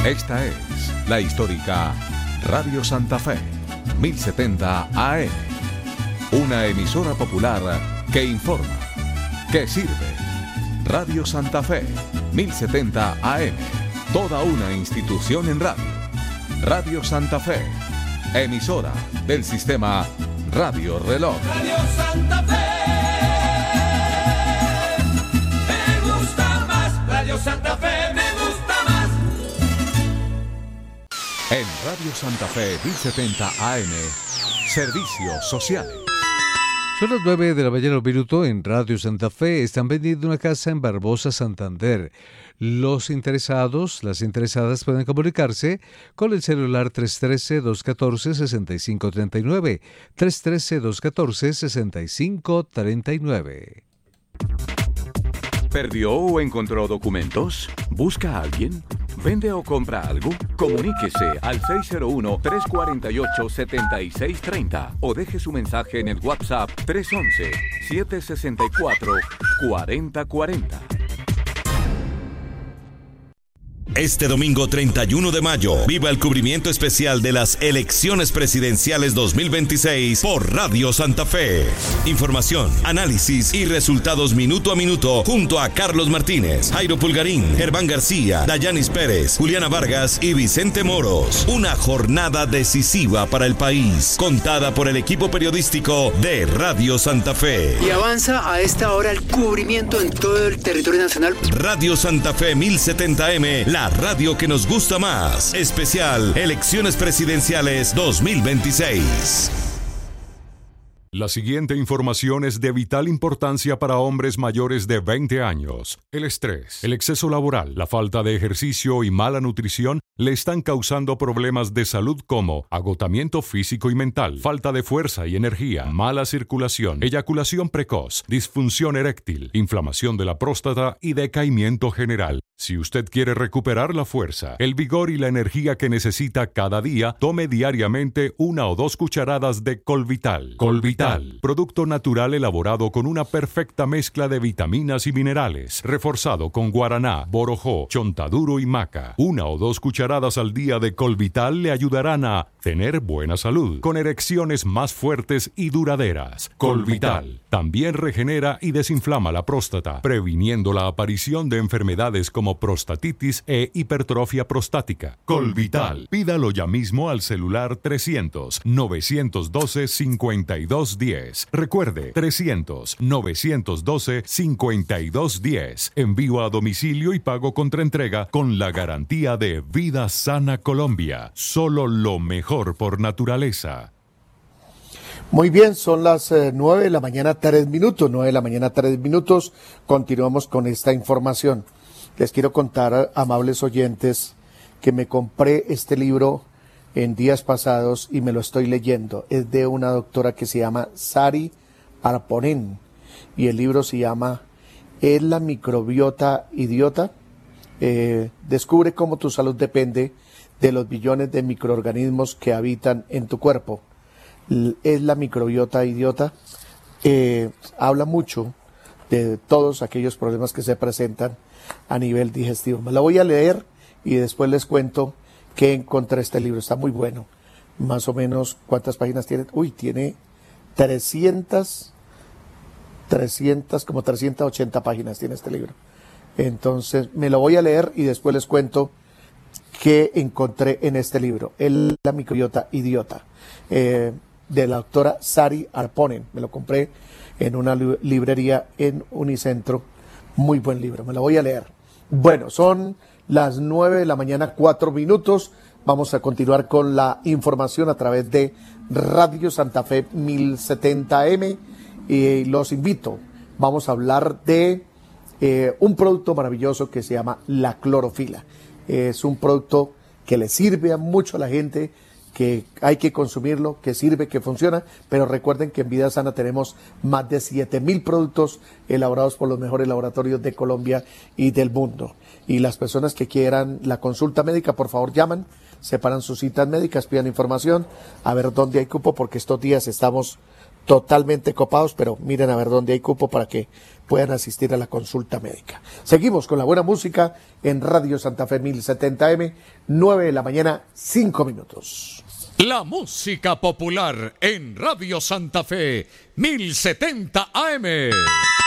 Esta es la histórica Radio Santa Fe, 1070 AM. Una emisora popular que informa, que sirve. Radio Santa Fe, 1070 AM. Toda una institución en radio. Radio Santa Fe, emisora del sistema Radio Reloj. Radio Santa Fe, me gusta más. Radio Santa Fe, me gusta más. En Radio Santa Fe, 1070 AM, servicios sociales. Son las 9 de la mañana, un minuto. En Radio Santa Fe están vendiendo una casa en Barbosa, Santander. Los interesados, las interesadas pueden comunicarse con el celular 313-214-6539. 313-214-6539. ¿Perdió o encontró documentos? ¿Busca a alguien? ¿Vende o compra algo? Comuníquese al 601-348-7630 o deje su mensaje en el WhatsApp 311-764-4040. Este domingo 31 de mayo, viva el cubrimiento especial de las elecciones presidenciales 2026 por Radio Santa Fe. Información, análisis y resultados minuto a minuto junto a Carlos Martínez, Jairo Pulgarín, Germán García, Dayanis Pérez, Juliana Vargas y Vicente Moros. Una jornada decisiva para el país, contada por el equipo periodístico de Radio Santa Fe. Y avanza a esta hora el cubrimiento en todo el territorio nacional. Radio Santa Fe 1070M, la radio que nos gusta más. Especial Elecciones Presidenciales 2026. La siguiente información es de vital importancia para hombres mayores de 20 años. El estrés, el exceso laboral, la falta de ejercicio y mala nutrición le están causando problemas de salud como agotamiento físico y mental, falta de fuerza y energía, mala circulación, eyaculación precoz, disfunción eréctil, inflamación de la próstata y decaimiento general. Si usted quiere recuperar la fuerza, el vigor y la energía que necesita cada día, tome diariamente 1 o 2 cucharadas de Colvital. Colvital, producto natural elaborado con una perfecta mezcla de vitaminas y minerales, reforzado con guaraná, borojó, chontaduro y maca. 1 o 2 cucharadas al día de Colvital le ayudarán a tener buena salud, con erecciones más fuertes y duraderas. Colvital también regenera y desinflama la próstata, previniendo la aparición de enfermedades como prostatitis e hipertrofia prostática. Colvital, pídalo ya mismo al celular 300-912-5210. Recuerde, 300-912-5210. Envío a domicilio y pago contra entrega con la garantía de Vida Sana Colombia. Solo lo mejor por naturaleza. Muy bien, son las 9 de la mañana, 3 minutos. 9 de la mañana, 3 minutos. Continuamos con esta información. Les quiero contar, amables oyentes, que me compré este libro en días pasados y me lo estoy leyendo. Es de una doctora que se llama Sari Arponen y el libro se llama ¿Es la microbiota idiota? Descubre cómo tu salud depende de los billones de microorganismos que habitan en tu cuerpo. ¿Es la microbiota idiota? Habla mucho de todos aquellos problemas que se presentan a nivel digestivo. Me la voy a leer y después les cuento que encontré este libro. Está muy bueno. Más o menos, ¿cuántas páginas tiene? Tiene 380 páginas tiene este libro. Entonces, me lo voy a leer y después les cuento qué encontré en este libro. La microbiota idiota, de la doctora Sari Arponen. Me lo compré en una librería en Unicentro. Muy buen libro, me lo voy a leer. Bueno, son las 9 de la mañana, 4 minutos. Vamos a continuar con la información a través de Radio Santa Fe 1070M. Y los invito, vamos a hablar de un producto maravilloso que se llama la clorofila. Es un producto que le sirve mucho a la gente, que hay que consumirlo, que sirve, que funciona, pero recuerden que en Vida Sana tenemos más de 7,000 productos elaborados por los mejores laboratorios de Colombia y del mundo. Y las personas que quieran la consulta médica, por favor llaman, separan sus citas médicas, pidan información, a ver dónde hay cupo, porque estos días estamos totalmente copados, pero miren a ver dónde hay cupo para que puedan asistir a la consulta médica. Seguimos con la buena música en Radio Santa Fe 1070M, 9 de la mañana, 5 minutos. La música popular en Radio Santa Fe 1070 AM.